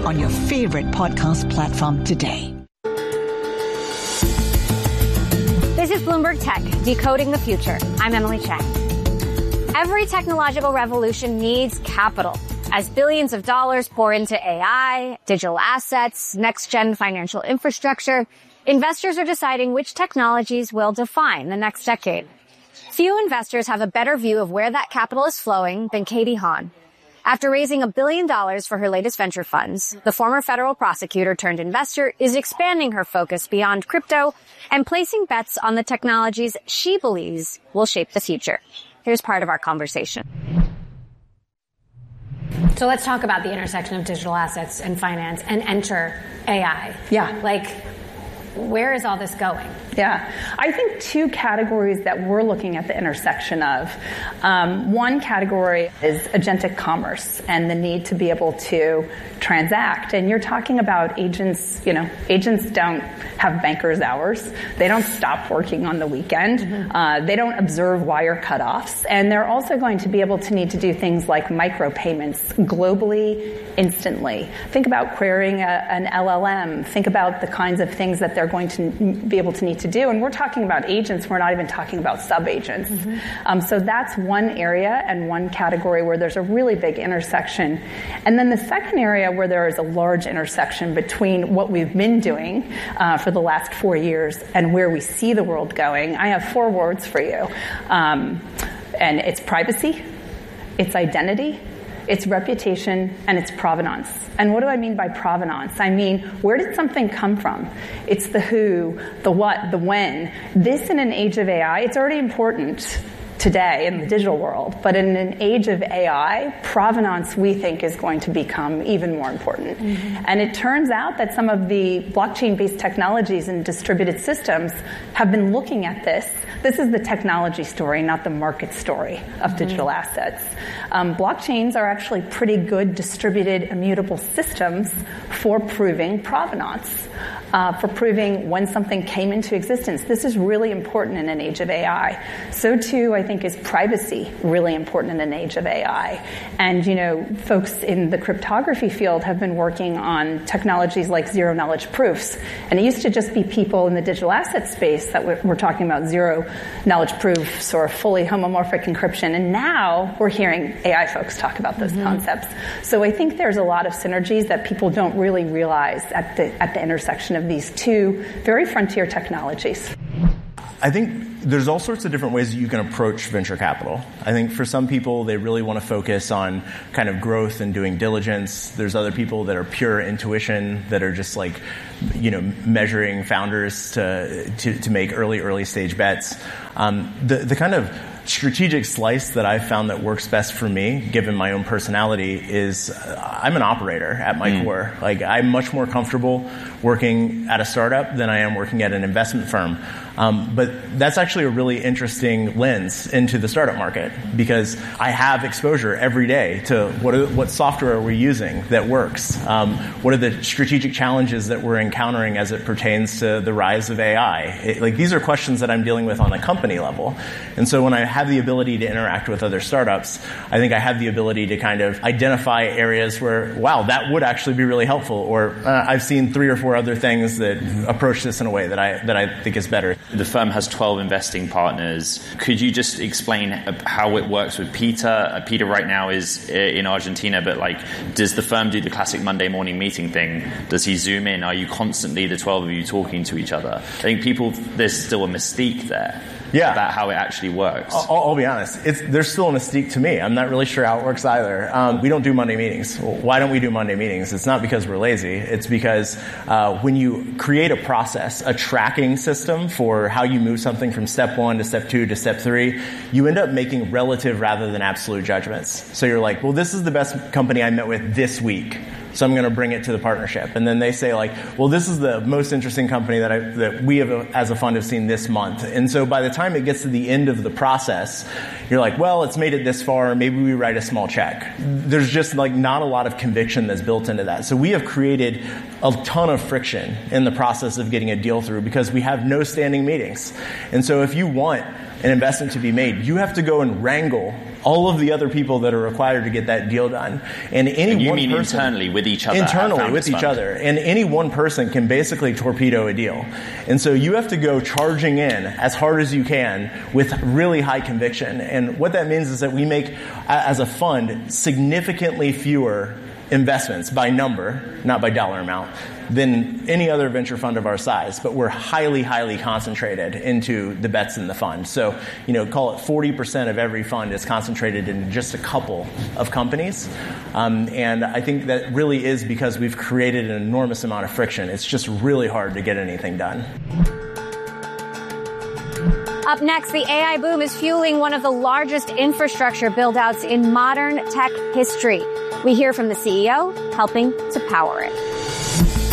on your favorite podcast platform today. This is Bloomberg Tech, Decoding the Future. I'm Emily Chang. Every technological revolution needs capital. As billions of dollars pour into AI, digital assets, next-gen financial infrastructure, investors are deciding which technologies will define the next decade. Few investors have a better view of where that capital is flowing than Katie Haun. After raising $1 billion for her latest venture funds, the former federal prosecutor turned investor is expanding her focus beyond crypto and placing bets on the technologies she believes will shape the future. Here's part of our conversation. So let's talk about the intersection of digital assets and finance and enter AI. Yeah. Where is all this going? Yeah. I think two categories that we're looking at the intersection of. One category is agentic commerce and the need to be able to transact. And you're talking about agents, agents don't have banker's hours. They don't stop working on the weekend. Mm-hmm. They don't observe wire cutoffs. And they're also going to be able to need to do things like micropayments globally, instantly. Think about querying an LLM. Think about the kinds of things that they're going to be able to need to do. And we're talking about agents. We're not even talking about sub-agents. Mm-hmm. So that's one area and one category where there's a really big intersection. And then the second area where there is a large intersection between what we've been doing for the last 4 years and where we see the world going. I have 4 words for you. And it's privacy, it's identity, it's reputation, and it's provenance. And what do I mean by provenance? I mean, where did something come from? It's the who, the what, the when. This in an age of AI, it's already important today in the digital world, but in an age of AI, provenance, we think, is going to become even more important. Mm-hmm. And it turns out that some of the blockchain-based technologies and distributed systems have been looking at this. This is the technology story, not the market story of digital assets. Blockchains are actually pretty good distributed immutable systems for proving provenance, for proving when something came into existence. This is really important in an age of AI. So too, I think, is privacy really important in an age of AI. And, folks in the cryptography field have been working on technologies like zero-knowledge proofs. And it used to just be people in the digital asset space that were talking about zero-knowledge proofs or fully homomorphic encryption. And now we're hearing AI folks talk about those concepts. So I think there's a lot of synergies that people don't really realize at the intersection of these two very frontier technologies. I think there's all sorts of different ways that you can approach venture capital. I think for some people, they really want to focus on kind of growth and doing diligence. There's other people that are pure intuition, that are just measuring founders to make early stage bets. The kind of strategic slice that I've found that works best for me, given my own personality, is I'm an operator at my core. I'm much more comfortable working at a startup than I am working at an investment firm. But that's actually a really interesting lens into the startup market, because I have exposure every day to what software are we using that works? What are the strategic challenges that we're encountering as it pertains to the rise of AI? These are questions that I'm dealing with on a company level. And so when I have the ability to interact with other startups, I think I have the ability to kind of identify areas where, wow, that would actually be really helpful. Or I've seen 3 or 4 other things that approach this in a way that I think is better. The firm has 12 investing partners. Could you just explain how it works with Peter? Peter right now is in Argentina, but does the firm do the classic Monday morning meeting thing? Does he zoom in? Are you constantly, the 12 of you, talking to each other? I think there's still a mystique there. Yeah. About how it actually works. I'll be honest. There's still a mystique to me. I'm not really sure how it works either. We don't do Monday meetings. Why don't we do Monday meetings? It's not because we're lazy. It's because when you create a process, a tracking system for how you move something from step 1 to step 2 to step 3, you end up making relative rather than absolute judgments. So you're like, well, this is the best company I met with this week, so I'm going to bring it to the partnership. And then they say well, this is the most interesting company that we have as a fund have seen this month. And so by the time it gets to the end of the process, you're like, well, it's made it this far. Maybe we write a small check. There's just not a lot of conviction that's built into that. So we have created a ton of friction in the process of getting a deal through because we have no standing meetings. And so if you want an investment to be made, you have to go and wrangle all of the other people that are required to get that deal done. And you mean internally with each other? Internally with each other. And any one person can basically torpedo a deal. And so you have to go charging in as hard as you can with really high conviction. And what that means is that we make, as a fund, significantly fewer investments by number, not by dollar amount, than any other venture fund of our size, but we're highly, highly concentrated into the bets in the fund. So, call it 40% of every fund is concentrated in just a couple of companies. And I think that really is because we've created an enormous amount of friction. It's just really hard to get anything done. Up next, the AI boom is fueling one of the largest infrastructure build-outs in modern tech history. We hear from the CEO helping to power it.